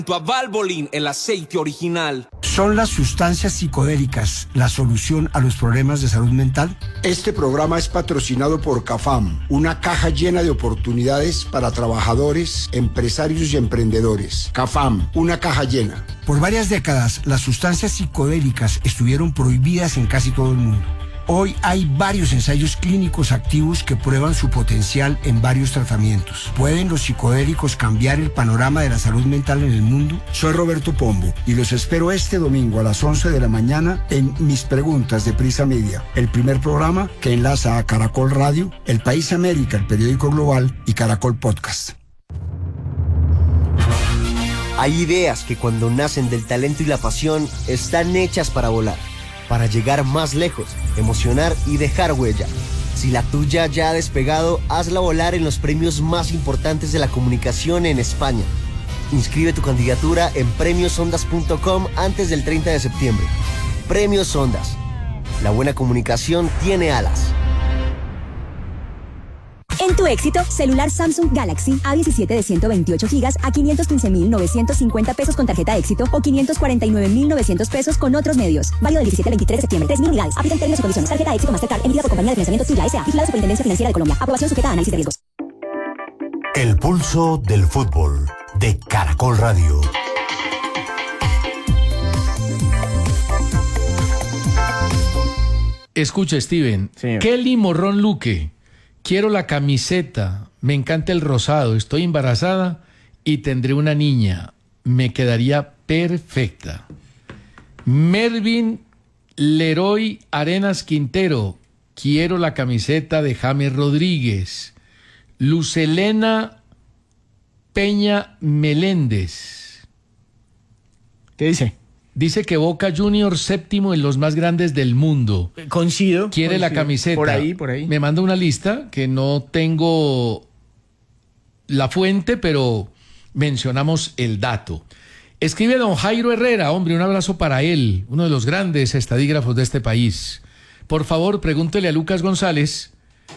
A Valvoline, el aceite original. ¿Son las sustancias psicodélicas la solución a los problemas de salud mental? Este programa es patrocinado por CAFAM, una caja llena de oportunidades para trabajadores, empresarios y emprendedores. CAFAM, una caja llena. Por varias décadas, las sustancias psicodélicas estuvieron prohibidas en casi todo el mundo. Hoy hay varios ensayos clínicos activos que prueban su potencial en varios tratamientos. ¿Pueden los psicodélicos cambiar el panorama de la salud mental en el mundo? Soy Roberto Pombo y los espero este domingo a las 11 de la mañana en Mis Preguntas de Prisa Media, el primer programa que enlaza a Caracol Radio, El País América, el periódico global y Caracol Podcast. Hay ideas que cuando nacen del talento y la pasión están hechas para volar, para llegar más lejos, emocionar y dejar huella. Si la tuya ya ha despegado, hazla volar en los premios más importantes de la comunicación en España. Inscribe tu candidatura en premiosondas.com antes del 30 de septiembre. Premios Ondas. La buena comunicación tiene alas. En tu éxito, celular Samsung Galaxy A17 de 128 GB a 515.950 pesos con tarjeta éxito o 549.900 pesos con otros medios. Válido del 17 al 23 de septiembre. 3.000 unidades. Aplican términos y condiciones. Tarjeta éxito Mastercard emitida por Compañía de Financiamiento Tuya S.A. Vigilada Superintendencia Financiera de Colombia. Aprobación sujeta a análisis de riesgos. El pulso del fútbol de Caracol Radio. Escucha, Steven. Sí. Kelly Morrón Luque. Quiero la camiseta, me encanta el rosado, estoy embarazada y tendré una niña. Me quedaría perfecta. Mervin Leroy Arenas Quintero. Quiero la camiseta de James Rodríguez. Lucelena Peña Meléndez. ¿Qué dice? Dice que Boca Juniors séptimo en los más grandes del mundo. Coincido. Quiere la camiseta. Por ahí. Me manda una lista que no tengo la fuente, pero mencionamos el dato. Escribe don Jairo Herrera, hombre, un abrazo para él, uno de los grandes estadígrafos de este país. Por favor, pregúntele a Lucas González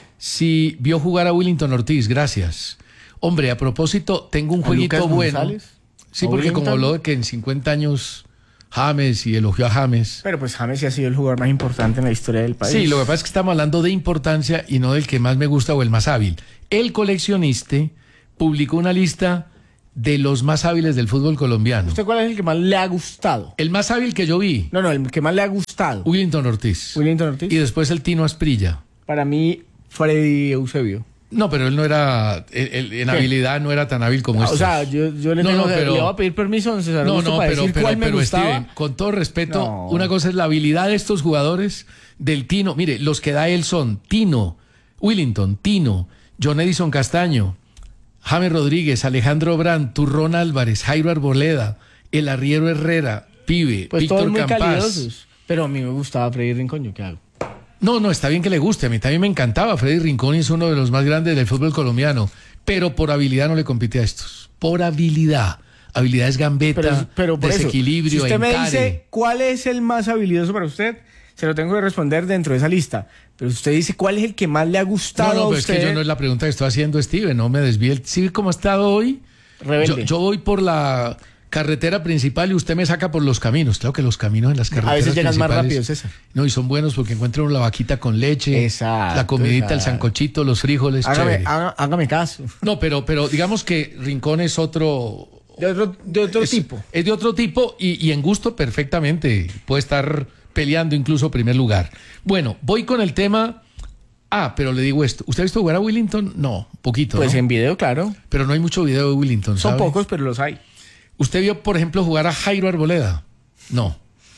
si vio jugar a Willington Ortiz. Gracias. Hombre, a propósito, tengo un jueguito Lucas bueno. González? Sí, porque como habló de que en 50 años... James y elogió a James. Pero pues James sí ha sido el jugador más importante en la historia del país. Sí, lo que pasa es que estamos hablando de importancia y no del que más me gusta o el más hábil. El coleccionista publicó una lista de los más hábiles del fútbol colombiano. ¿Usted cuál es el que más le ha gustado? El más hábil que yo vi. No, el que más le ha gustado. Willington Ortiz. Y después el Tino Asprilla. Para mí, Freddy Eusebio. No, pero él no era, en habilidad no era tan hábil como este. O sea, yo le voy a pedir permiso a don César Augusto para decir cuál me gustaba. Steven, con todo respeto, una cosa es la habilidad de estos jugadores del Tino. Mire, los que da él son Tino, Willington, Tino, John Edison Castaño, James Rodríguez, Alejandro Brand, Turrón Álvarez, Jairo Arboleda, El Arriero Herrera, Pibe, pues Víctor todos muy Campás. Calidosos, pero a mí me gustaba Freddy Rincón, ¿yo qué hago? No, está bien que le guste. A mí también me encantaba. Freddy Rincón es uno de los más grandes del fútbol colombiano. Pero por habilidad no le compite a estos. Por habilidad. Habilidad es gambeta, pero por desequilibrio, eso, si usted encare. me dice cuál es el más habilidoso para usted, se lo tengo que responder dentro de esa lista. Pero usted dice cuál es el que más le ha gustado a usted. No, pero es que yo no es la pregunta que estoy haciendo, Steven. No me desvíe. ¿Sí cómo ha estado hoy? Rebelde. Yo voy por la carretera principal y usted me saca por los caminos. Claro que los caminos en las carreteras a veces llegan más principales, rápido, César. No, y son buenos porque encuentran la vaquita con leche, exacto, la comidita, el sancochito, los frijoles. Hágame caso. No, pero digamos que Rincón es otro... De otro tipo. Es de otro tipo y en gusto perfectamente. Puede estar peleando incluso primer lugar. Bueno, voy con el tema... pero le digo esto. ¿Usted ha visto jugar a Willington? No, poquito, Pues ¿no? en video, claro. Pero no hay mucho video de Willington, ¿sabe? Son pocos, pero los hay. ¿Usted vio, por ejemplo, jugar a Jairo Arboleda? No.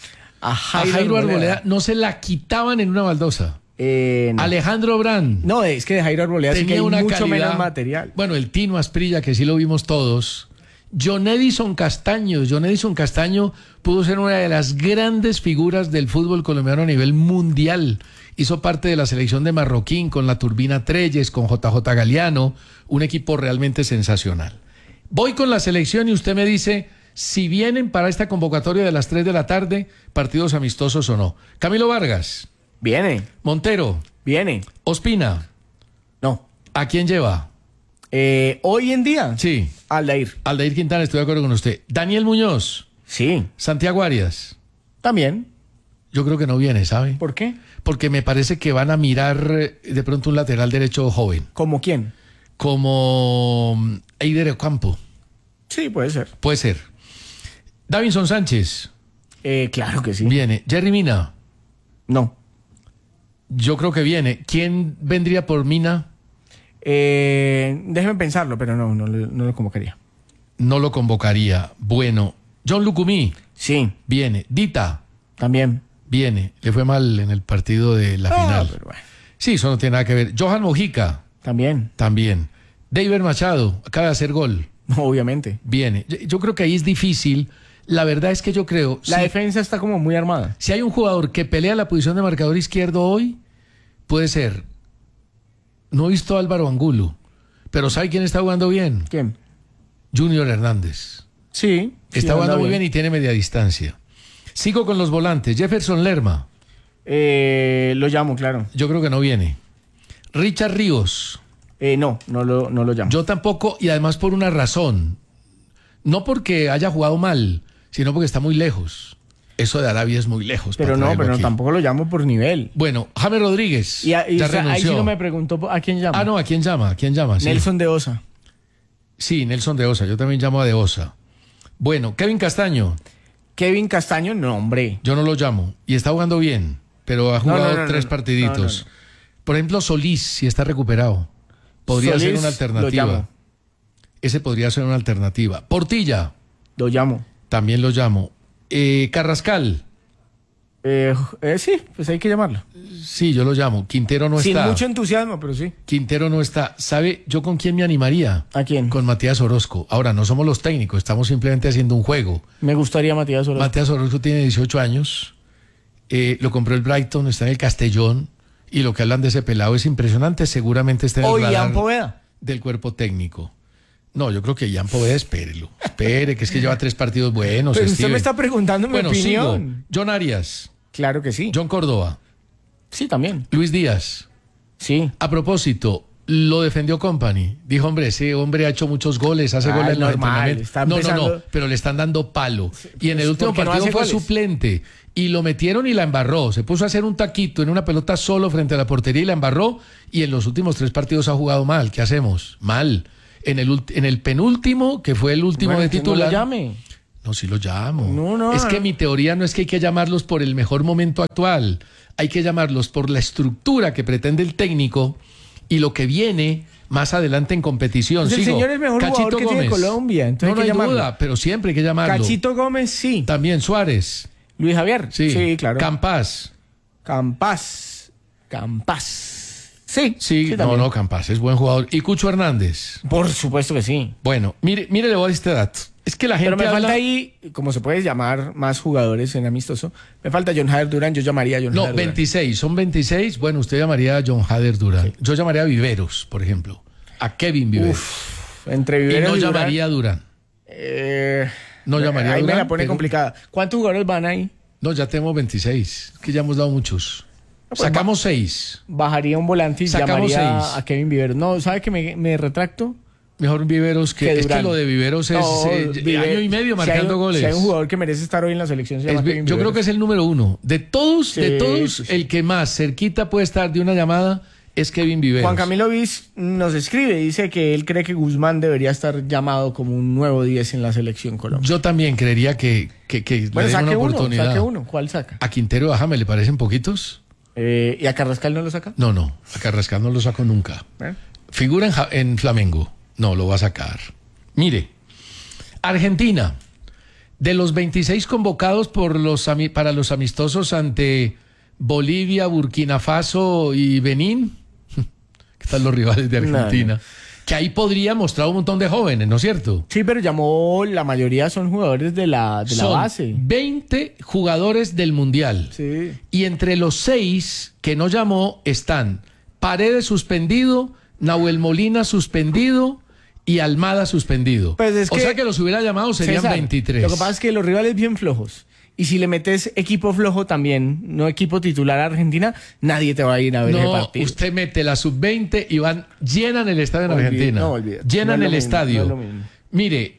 A Jairo Arboleda no se la quitaban en una baldosa. No. Alejandro Brand. No, es que de Jairo Arboleda sí que hay una mucho calidad, menos material. Bueno, el Tino Asprilla, que sí lo vimos todos. John Edison Castaño pudo ser una de las grandes figuras del fútbol colombiano a nivel mundial. Hizo parte de la selección de Marroquín con la Turbina Treyes, con JJ Galeano, un equipo realmente sensacional. Voy con la selección y usted me dice si vienen para esta convocatoria de las 3 de la tarde, partidos amistosos o no. Camilo Vargas. Viene. Montero. Viene. Ospina. No. ¿A quién lleva? Hoy en día. Sí. Aldair. Aldair Quintana, estoy de acuerdo con usted. Daniel Muñoz. Sí. Santiago Arias. También. Yo creo que no viene, ¿sabe? ¿Por qué? Porque me parece que van a mirar de pronto un lateral derecho joven. ¿Como quién? Como Eider Ocampo. Sí, puede ser. Puede ser. Davinson Sánchez. Claro que sí. Viene. Jerry Mina. No. Yo creo que viene. ¿Quién vendría por Mina? Déjeme pensarlo, pero no lo convocaría. No lo convocaría. Bueno. John Lucumí. Sí. Viene. Dita. También. Viene. Le fue mal en el partido de la final. Pero bueno. Sí, eso no tiene nada que ver. Johan Mojica. También. También. David Machado. Acaba de hacer gol. Obviamente. Viene. Yo creo que ahí es difícil. La verdad es que yo creo... La defensa está como muy armada. Si hay un jugador que pelea la posición de marcador izquierdo hoy, puede ser... No he visto a Álvaro Angulo, pero ¿sabe quién está jugando bien? ¿Quién? Junior Hernández. Sí. Está jugando muy bien y tiene media distancia. Sigo con los volantes. Jefferson Lerma. Lo llamo, claro. Yo creo que no viene. Richard Ríos. No lo llamo. Yo tampoco, y además por una razón. No porque haya jugado mal, sino porque está muy lejos. Eso de Arabia es muy lejos. Pero tampoco lo llamo por nivel. Bueno, James Rodríguez. Y ya renunció. ahí sí no me preguntó a quién llama. Ah, no, ¿a quién llama? ¿A quién llama? Sí. Nelson de Osa. Sí, Nelson de Osa. Yo también llamo a de Osa. Bueno, Kevin Castaño. Kevin Castaño, no, hombre. Yo no lo llamo. Y está jugando bien, pero ha jugado tres partiditos. No. Por ejemplo, Solís, si está recuperado. Podría Solís, ser una alternativa. lo llamo. Ese podría ser una alternativa. Portilla. Lo llamo. También lo llamo. Carrascal. Sí, pues hay que llamarlo. Sí, yo lo llamo. Quintero no está. Sin mucho entusiasmo, pero sí. Quintero no está. ¿Sabe yo con quién me animaría? ¿A quién? Con Matías Orozco. Ahora, no somos los técnicos, estamos simplemente haciendo un juego. Me gustaría Matías Orozco. Matías Orozco tiene 18 años. Lo compró el Brighton, está en el Castellón. Y lo que hablan de ese pelado es impresionante. Seguramente está en el radar Poveda. Del cuerpo técnico. No, yo creo que Ian Poveda, espérelo. Espere, que es que lleva 3 partidos buenos. Pero usted me está preguntando mi opinión. Sigo. John Arias. Claro que sí. John Córdoba. Sí, también. Luis Díaz. Sí. A propósito, lo defendió Company. Dijo, hombre, ese hombre ha hecho muchos goles, hace goles en los entrenamientos. No, pero le están dando palo. Y en el último partido fue suplente. Y lo metieron y la embarró. Se puso a hacer un taquito en una pelota solo frente a la portería y la embarró. Y en los últimos 3 partidos ha jugado mal. ¿Qué hacemos? Mal. En el penúltimo, que fue el último de titular. No lo llame. No, sí lo llamo. Es que mi teoría no es que hay que llamarlos por el mejor momento actual. Hay que llamarlos por la estructura que pretende el técnico y lo que viene más adelante en competición. Pues el señor es el mejor Cachito jugador que Gómez. tiene Colombia. Entonces No hay llamarlo. duda, pero siempre hay que llamarlo. Cachito Gómez, sí. También Suárez. Luis Javier. Sí, claro. Campas. Sí, no, Campas es buen jugador. ¿Y Cucho Hernández? Por supuesto que sí. Bueno, mire, le voy a dar este dato. Es que la gente Pero me habla... falta ahí, como se puede llamar más jugadores en amistoso, me falta John Hader Durán, yo llamaría a John Hader Durán. 26, son 26. Bueno, usted llamaría a John Hader Durán. Sí. Yo llamaría a Viveros, por ejemplo. A Kevin Viveros. Entre Viveros y no llamaría a Durán. No llamaría a Durán. Ahí me la pone complicada. ¿Cuántos jugadores van ahí? No, ya tenemos 26, que ya hemos dado muchos. Pues sacamos 6. Bajaría un volante y sacamos llamaría 6. a Kevin Viveros. No, ¿sabe que me retracto? Mejor Viveros que es que lo de Viveros es año y medio marcando goles. Si hay un jugador que merece estar hoy en la selección, se llama Kevin Viveros. Yo creo que es el número 1. De todos, el que más cerquita puede estar de una llamada es Kevin Viveros. Juan Camilo Viz nos escribe, dice que él cree que Guzmán debería estar llamado como un nuevo 10 en la selección Colombia. Yo también creería que bueno, le den una oportunidad. Saque uno. ¿Cuál saca? ¿A Quintero Bajame le parecen poquitos? ¿Y a Carrascal no lo saca? No, a Carrascal no lo saco nunca. Figura en Flamengo. No, lo va a sacar. Mire, Argentina, de los 26 convocados para los amistosos ante Bolivia, Burkina Faso y Benín, ¿qué tal los rivales de Argentina? Que ahí podría mostrar un montón de jóvenes, ¿no es cierto? Sí, pero la mayoría son jugadores de la base. 20 jugadores del Mundial. Sí. Y entre los 6 que no llamó están Paredes suspendido, Nahuel Molina suspendido y Almada suspendido. Pues o sea que los hubiera llamado serían César, 23. Lo que pasa es que los rivales bien flojos. Y si le metes equipo flojo también, no equipo titular a Argentina, nadie te va a ir a ver el partido. Usted mete la sub-20 y llenan el estadio en Argentina. No, olvídate. Llenan el estadio. No es lo mismo. Mire,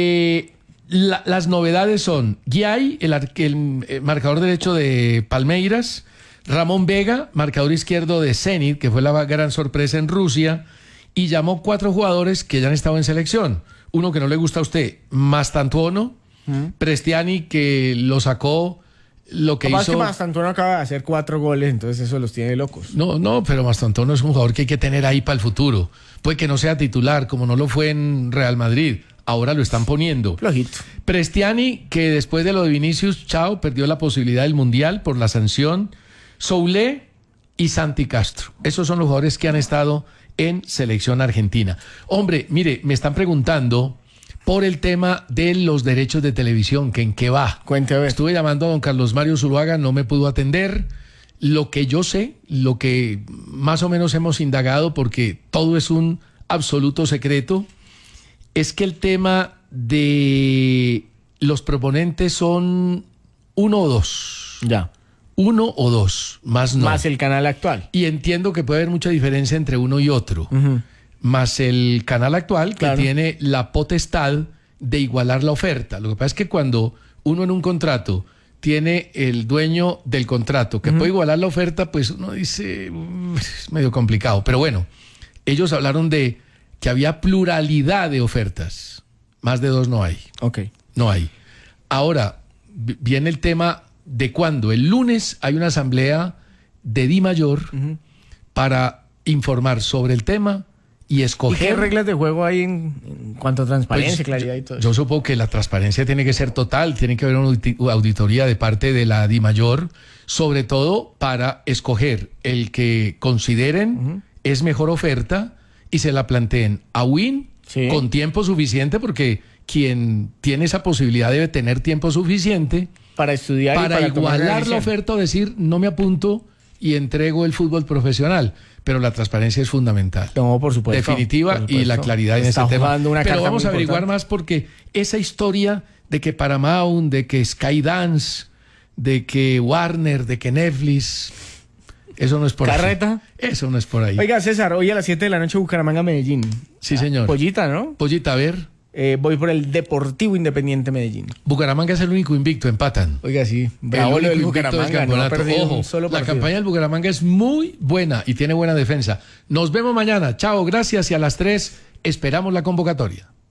las novedades son Guiay, el marcador derecho de Palmeiras, Ramón Vega, marcador izquierdo de Zenit, que fue la gran sorpresa en Rusia, y llamó 4 jugadores que ya han estado en selección. Uno que no le gusta a usted, Mastantuono, Prestiani, que lo sacó, lo que Capaz hizo... que Mastantuono acaba de hacer 4 goles, entonces eso los tiene locos. No, pero Mastantuono es un jugador que hay que tener ahí para el futuro. Puede que no sea titular, como no lo fue en Real Madrid. Ahora lo están poniendo. Flojito. Prestiani, que después de lo de Vinicius, chao, perdió la posibilidad del Mundial por la sanción. Soulé y Santi Castro. Esos son los jugadores que han estado en selección argentina. Hombre, mire, me están preguntando por el tema de los derechos de televisión, que en qué va. Cuente a ver. Estuve llamando a don Carlos Mario Zuluaga, no me pudo atender. Lo que yo sé, lo que más o menos hemos indagado, porque todo es un absoluto secreto, es que el tema de los proponentes son 1 o 2. Ya. 1 o 2, más no. Más el canal actual. Y entiendo que puede haber mucha diferencia entre uno y otro. Más el canal actual, que tiene la potestad de igualar la oferta. Lo que pasa es que cuando uno en un contrato tiene el dueño del contrato que puede igualar la oferta, pues uno dice, es medio complicado. Pero bueno, ellos hablaron de que había pluralidad de ofertas. Más de 2 no hay. Ok. No hay. Ahora, viene el tema de cuando el lunes hay una asamblea de DIMAYOR para informar sobre el tema y escoger... ¿Y qué reglas de juego hay en cuanto a transparencia, claridad y todo eso? Yo supongo que la transparencia tiene que ser total, tiene que haber una auditoría de parte de la DIMAYOR, sobre todo para escoger el que consideren es mejor oferta y se la planteen a Win con tiempo suficiente, porque quien tiene esa posibilidad debe tener tiempo suficiente para estudiar para y para igualar la oferta o decir no me apunto y entrego el fútbol profesional. Pero la transparencia es fundamental. No, por supuesto. Definitiva, por supuesto. Y la claridad en ese tema. Pero vamos a averiguar más, porque esa historia de que Paramount, de que Skydance, de que Warner, de que Netflix, eso no es por ahí. ¿Carreta? Eso no es por ahí. Oiga, César, hoy a las 7 de la noche Bucaramanga-Medellín. Sí, señor. Pollita, ¿no? Pollita, a ver. Voy por el Deportivo Independiente Medellín. Bucaramanga es el único invicto, empatan. Oiga, sí. Bravo el único invicto del campeonato. No Ojo, la campaña del Bucaramanga es muy buena y tiene buena defensa. Nos vemos mañana. Chao, gracias, y a las 3 esperamos la convocatoria.